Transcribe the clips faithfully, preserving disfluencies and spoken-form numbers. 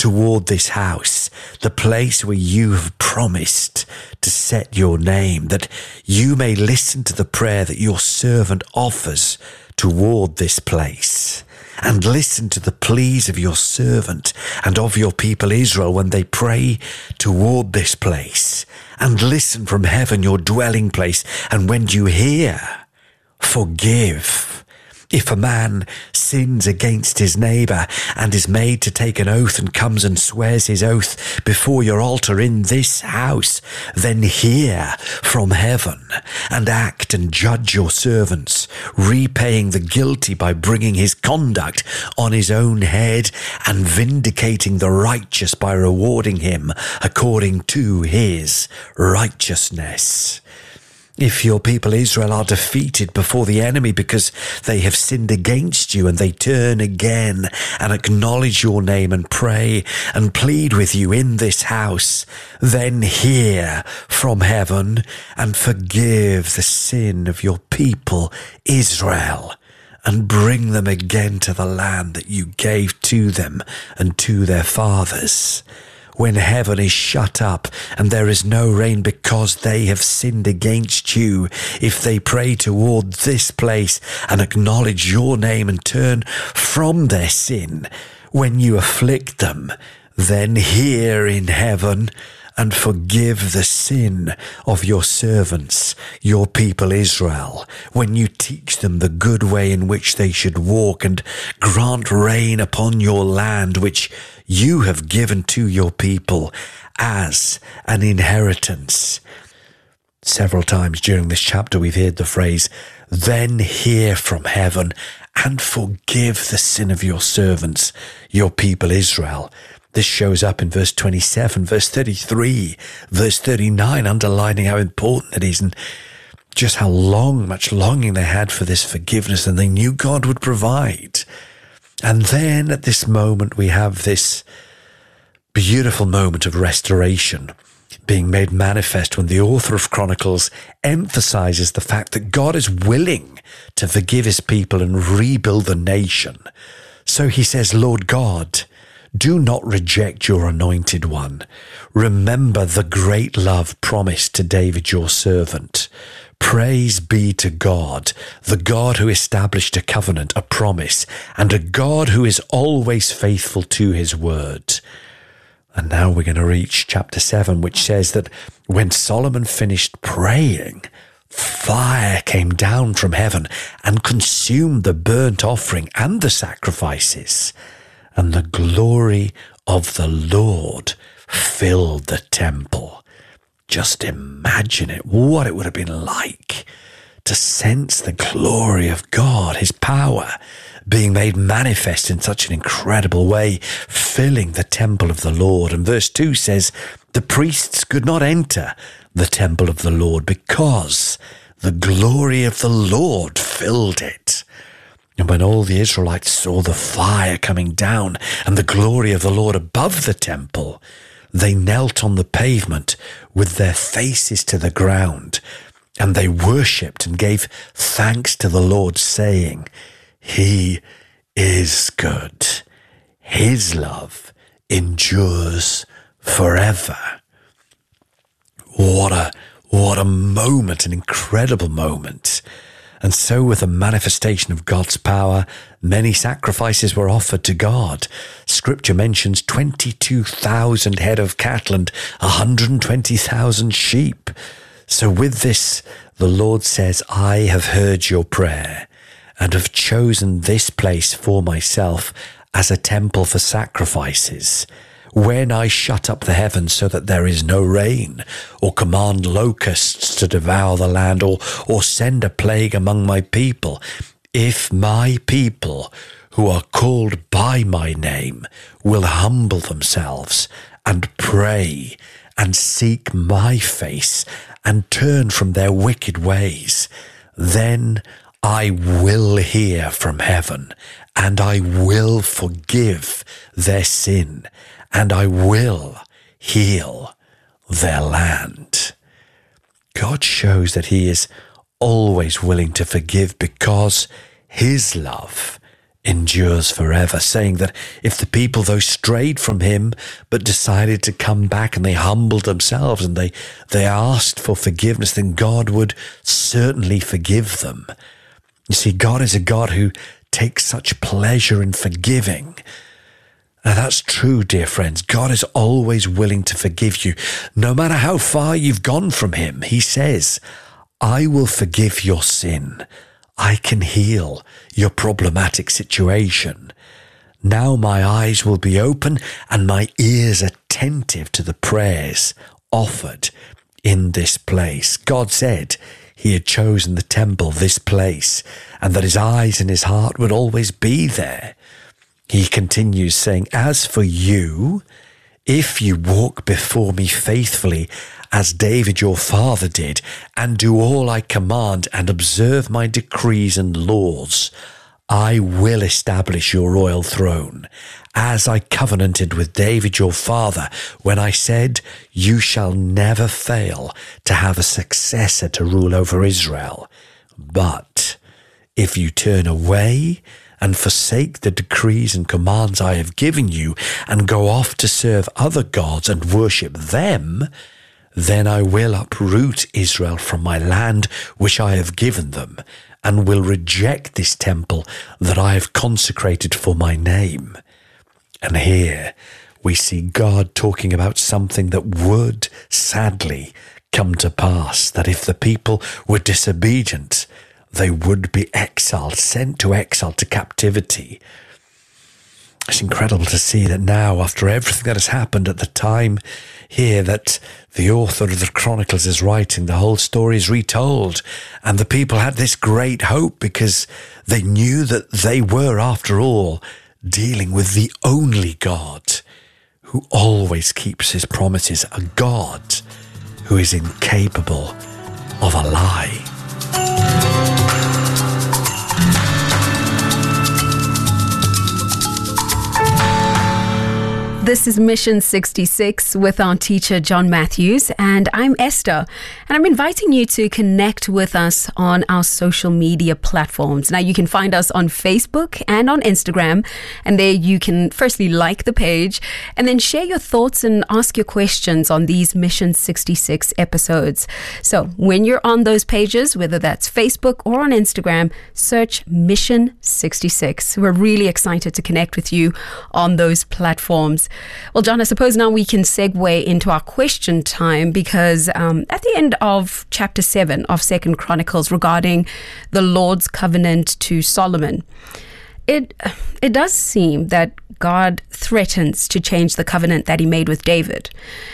toward this house, the place where you have promised to set your name, that you may listen to the prayer that your servant offers toward this place, and listen to the pleas of your servant and of your people Israel when they pray toward this place, and listen from heaven, your dwelling place, and when you hear, forgive. If a man sins against his neighbour and is made to take an oath and comes and swears his oath before your altar in this house, then hear from heaven and act and judge your servants, repaying the guilty by bringing his conduct on his own head and vindicating the righteous by rewarding him according to his righteousness. If your people Israel are defeated before the enemy because they have sinned against you, and they turn again and acknowledge your name and pray and plead with you in this house, then hear from heaven and forgive the sin of your people Israel, and bring them again to the land that you gave to them and to their fathers. When heaven is shut up and there is no rain because they have sinned against you, if they pray toward this place and acknowledge your name and turn from their sin, when you afflict them, then hear in heaven and forgive the sin of your servants, your people Israel, when you teach them the good way in which they should walk, and grant rain upon your land, which you have given to your people as an inheritance. Several times during this chapter we've heard the phrase, then hear from heaven and forgive the sin of your servants, your people Israel. This shows up in verse twenty-seven, verse thirty-three, verse thirty-nine, underlining how important it is and just how long, much longing they had for this forgiveness, and they knew God would provide. And then at this moment, we have this beautiful moment of restoration being made manifest when the author of Chronicles emphasizes the fact that God is willing to forgive his people and rebuild the nation. So he says, Lord God, do not reject your anointed one. Remember the great love promised to David, your servant. Praise be to God, the God who established a covenant, a promise, and a God who is always faithful to his word. And now we're going to reach chapter seven, which says that when Solomon finished praying, fire came down from heaven and consumed the burnt offering and the sacrifices. And the glory of the Lord filled the temple. Just imagine it, what it would have been like to sense the glory of God, his power being made manifest in such an incredible way, filling the temple of the Lord. And verse two says, the priests could not enter the temple of the Lord because the glory of the Lord filled it. And when all the Israelites saw the fire coming down and the glory of the Lord above the temple, they knelt on the pavement with their faces to the ground, and they worshipped and gave thanks to the Lord, saying, He is good. His love endures forever. What a, what a moment, an incredible moment. And so with the manifestation of God's power, many sacrifices were offered to God. Scripture mentions twenty-two thousand head of cattle and one hundred twenty thousand sheep. So with this, the Lord says, I have heard your prayer and have chosen this place for myself as a temple for sacrifices. When I shut up the heavens so that there is no rain, or command locusts to devour the land, or, or send a plague among my people, if my people who are called by my name will humble themselves and pray and seek my face and turn from their wicked ways, then I will hear from heaven and I will forgive their sin, and I will heal their land. God shows that he is always willing to forgive because his love endures forever, saying that if the people, though strayed from him, but decided to come back and they humbled themselves and they, they asked for forgiveness, then God would certainly forgive them. You see, God is a God who takes such pleasure in forgiving. And that's true, dear friends. God is always willing to forgive you. No matter how far you've gone from him, he says, I will forgive your sin. I can heal your problematic situation. Now my eyes will be open and my ears attentive to the prayers offered in this place. God said he had chosen the temple, this place, and that his eyes and his heart would always be there. He continues saying, as for you, if you walk before me faithfully, as David your father did, and do all I command and observe my decrees and laws, I will establish your royal throne, as I covenanted with David your father, when I said, you shall never fail to have a successor to rule over Israel. But if you turn away and forsake the decrees and commands I have given you, and go off to serve other gods and worship them, then I will uproot Israel from my land which I have given them, and will reject this temple that I have consecrated for my name. And here we see God talking about something that would sadly come to pass, that if the people were disobedient, they would be exiled, sent to exile, to captivity. It's incredible to see that now, after everything that has happened at the time here that the author of the Chronicles is writing, the whole story is retold, and the people had this great hope because they knew that they were, after all, dealing with the only God who always keeps his promises, a God who is incapable of a lie. This is Mission sixty-six with our teacher, John Matthews, and I'm Esther, and I'm inviting you to connect with us on our social media platforms. Now, you can find us on Facebook and on Instagram, and there you can firstly like the page, and then share your thoughts and ask your questions on these Mission sixty-six episodes. So when you're on those pages, whether that's Facebook or on Instagram, search Mission sixty-six. We're really excited to connect with you on those platforms. Well, John, I suppose now we can segue into our question time, because um, at the end of chapter seven of Second Chronicles, regarding the Lord's covenant to Solomon, it it does seem that God threatens to change the covenant that he made with David.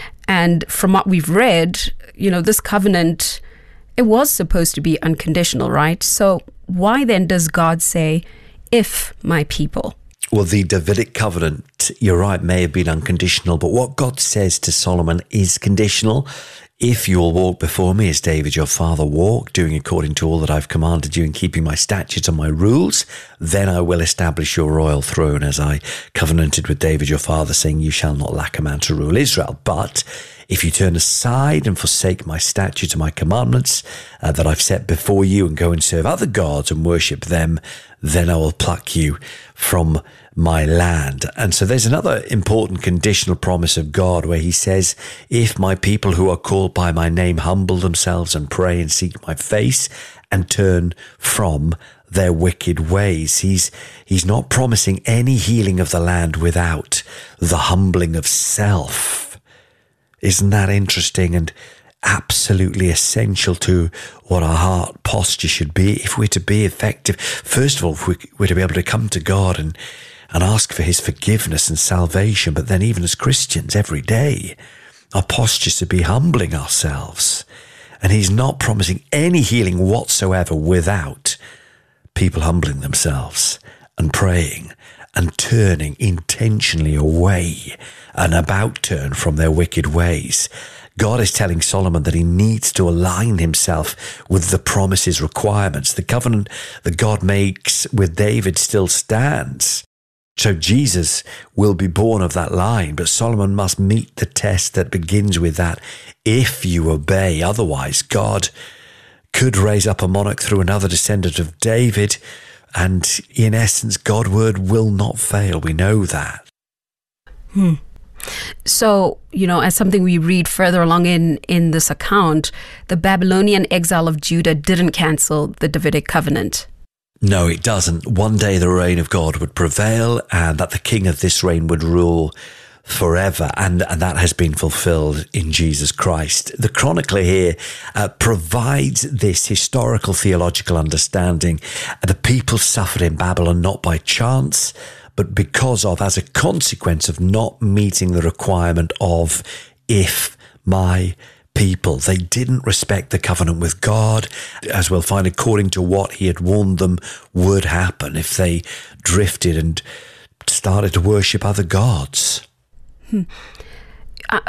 And from what we've read, you know, this covenant, it was supposed to be unconditional, right? So why then does God say, if my people? Well, the Davidic covenant, you're right, may have been unconditional, but what God says to Solomon is conditional. If you will walk before me as David your father walked, doing according to all that I've commanded you and keeping my statutes and my rules, then I will establish your royal throne as I covenanted with David your father, saying you shall not lack a man to rule Israel. But if you turn aside and forsake my statutes and my commandments uh, that I've set before you, and go and serve other gods and worship them, then I will pluck you from my land. And so there's another important conditional promise of God where he says, if my people who are called by my name humble themselves and pray and seek my face and turn from their wicked ways. He's, he's not promising any healing of the land without the humbling of self. Isn't that interesting and absolutely essential to what our heart posture should be if we're to be effective? First of all, if we're to be able to come to God and, and ask for his forgiveness and salvation, but then even as Christians every day, our posture should be humbling ourselves. And he's not promising any healing whatsoever without people humbling themselves and praying and turning intentionally away, an about turn from their wicked ways. God is telling Solomon that he needs to align himself with the promises, requirements. The covenant that God makes with David still stands. So Jesus will be born of that line, but Solomon must meet the test that begins with that. If you obey, otherwise God could raise up a monarch through another descendant of David, And in essence, God's word will not fail. We know that. Hmm. So, you know, as something we read further along in, in this account, the Babylonian exile of Judah didn't cancel the Davidic covenant. No, it doesn't. One day the reign of God would prevail, and that the king of this reign would rule forever, and, and that has been fulfilled in Jesus Christ. The chronicler here uh, provides this historical theological understanding. The people suffered in Babylon not by chance, but because of, as a consequence of not meeting the requirement of, if my people. They didn't respect the covenant with God, as we'll find, according to what he had warned them would happen if they drifted and started to worship other gods. Hmm. Uh,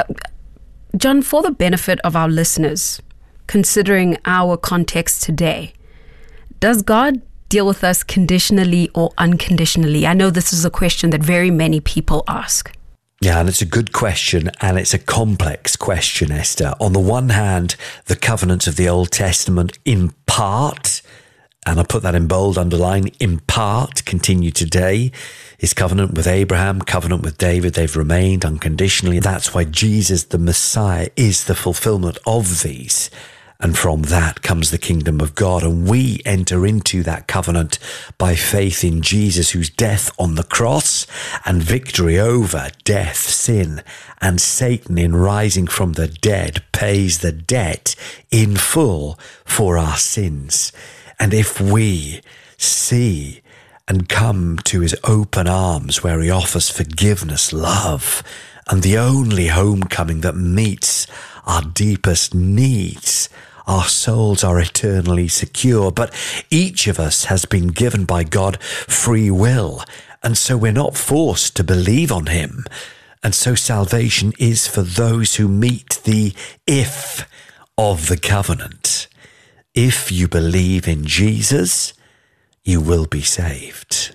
John, for the benefit of our listeners, considering our context today, does God deal with us conditionally or unconditionally? I know this is a question that very many people ask. Yeah, and it's a good question, and it's a complex question, Esther. On the one hand, the covenants of the Old Testament in part, and I put that in bold, underline, in part, continue today. His covenant with Abraham, covenant with David, they've remained unconditionally. That's why Jesus, the Messiah, is the fulfillment of these. And from that comes the kingdom of God. And we enter into that covenant by faith in Jesus, whose death on the cross and victory over death, sin, and Satan in rising from the dead pays the debt in full for our sins. And if we see and come to his open arms where he offers forgiveness, love, and the only homecoming that meets our deepest needs, our souls are eternally secure. But each of us has been given by God free will, and so we're not forced to believe on him. And so salvation is for those who meet the if of the covenant. If you believe in Jesus, you will be saved.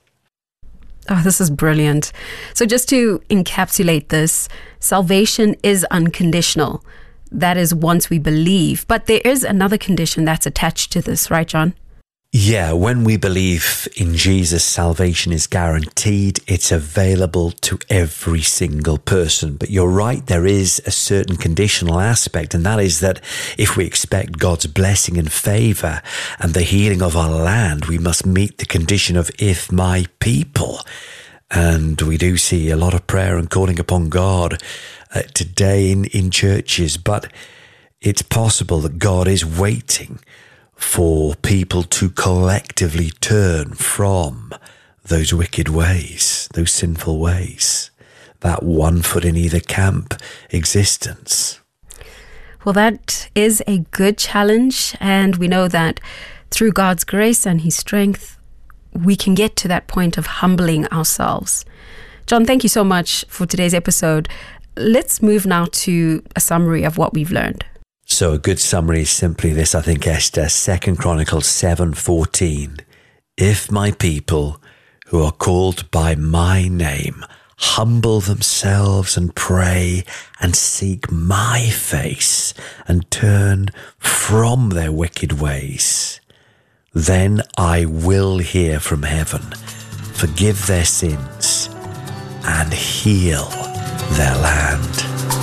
Oh, this is brilliant. So just to encapsulate this, salvation is unconditional. That is once we believe. But there is another condition that's attached to this, right, John? Yeah, when we believe in Jesus, salvation is guaranteed. It's available to every single person. But you're right, there is a certain conditional aspect, and that is that if we expect God's blessing and favor and the healing of our land, we must meet the condition of if my people. And we do see a lot of prayer and calling upon God uh, today in, in churches, but it's possible that God is waiting for people to collectively turn from those wicked ways, those sinful ways, that one foot in either camp existence. Well, that is a good challenge, and we know that through God's grace and his strength, we can get to that point of humbling ourselves. John, thank you so much for today's episode. Let's move now to a summary of what we've learned. So a good summary is simply this, I think, Esther, Second Chronicles seven fourteen. If my people who are called by my name humble themselves and pray and seek my face and turn from their wicked ways, then I will hear from heaven, forgive their sins, and heal their land.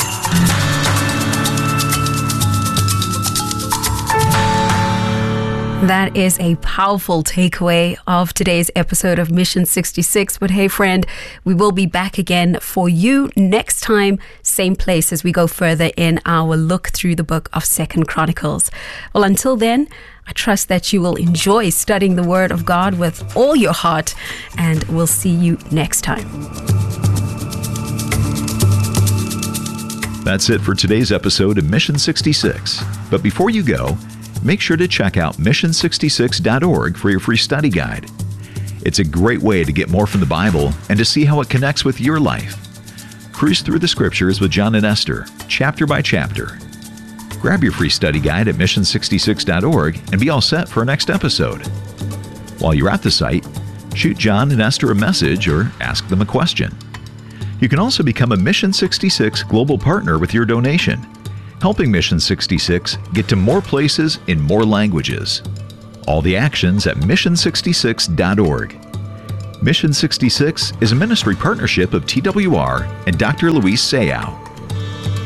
That is a powerful takeaway of today's episode of Mission sixty-six. But hey, friend, we will be back again for you next time, same place, as we go further in our look through the book of Second Chronicles. Well, until then, I trust that you will enjoy studying the Word of God with all your heart, and we'll see you next time. That's it for today's episode of Mission sixty-six. But before you go, make sure to check out mission sixty-six dot org for your free study guide. It's a great way to get more from the Bible and to see how it connects with your life. Cruise through the scriptures with John and Esther, chapter by chapter. Grab your free study guide at mission sixty-six dot org and be all set for our next episode. While you're at the site, shoot John and Esther a message or ask them a question. You can also become a Mission sixty-six Global Partner with your donation, helping Mission sixty-six get to more places in more languages. All the actions at mission sixty-six dot org. Mission sixty-six is a ministry partnership of T W R and Doctor Luis Sayao.